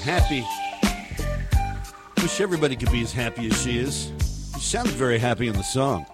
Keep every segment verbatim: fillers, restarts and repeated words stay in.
Happy. Wish everybody could be as happy as she is. You sounded very happy in the song.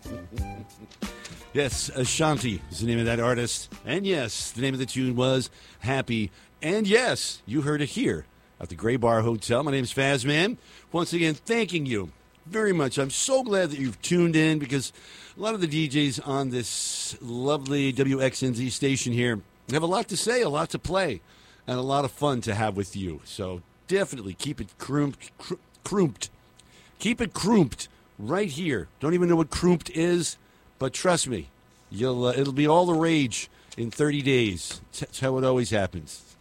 Yes, Ashanti is the name of that artist. And yes, the name of the tune was Happy. And yes, you heard it here at the Gray Bar Hotel. My name's Fazman. Once again, thanking you very much. I'm so glad that you've tuned in because a lot of the D Js on this lovely W X N Z station here have a lot to say, a lot to play, and a lot of fun to have with you. So definitely keep it crumped, crumped. Keep it crumped right here. Don't even know what crumped is, but trust me, you'll uh, it'll be all the rage in thirty days. That's how it always happens.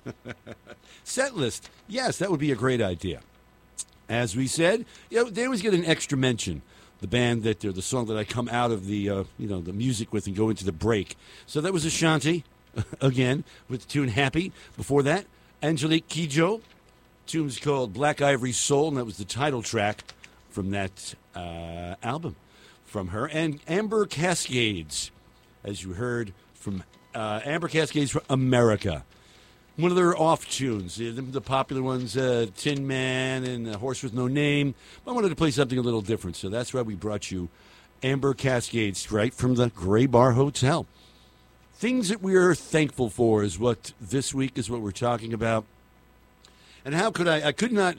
Set list. Yes, that would be a great idea. As we said, you know, they always get an extra mention. The band that, or the song that I come out of the, uh, you know, the music with and go into the break. So that was Ashanti, again, with the tune Happy. Before that, Angelique Kidjo. Tune's called Black Ivory Soul, and that was the title track from that uh, album from her. And Amber Cascades, as you heard from uh, Amber Cascades from America. One of their off tunes, the, the popular ones, uh, Tin Man and uh, Horse with No Name. I wanted to play something a little different, so that's why we brought you Amber Cascades right from the Gray Bar Hotel. Things that we're thankful for is what this week is what we're talking about. And how could I? I could not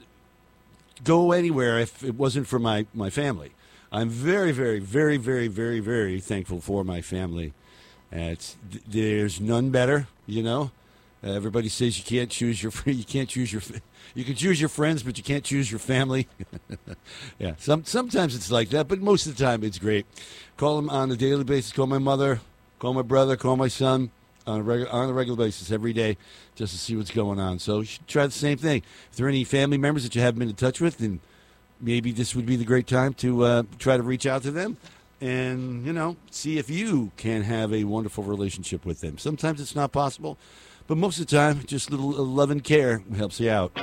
go anywhere if it wasn't for my, my family. I'm very, very, very, very, very, very thankful for my family. Uh, it's, there's none better, you know. Uh, everybody says you can't choose your you can't choose your you can choose your friends, but you can't choose your family. Yeah, some sometimes it's like that, but most of the time it's great. Call them on a daily basis. Call my mother, call my brother, call my son on a regular on a regular basis every day, just to see what's going on. So you should try the same thing. If there are any family members that you haven't been in touch with, then maybe this would be the great time to uh, try to reach out to them. And, you know, see if you can have a wonderful relationship with them. Sometimes it's not possible. But most of the time, just a little love and care helps you out.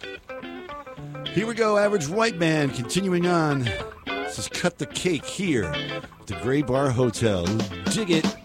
Here we go, Average White Band, continuing on. This is Cut the Cake here at the Gray Bar Hotel. Dig it.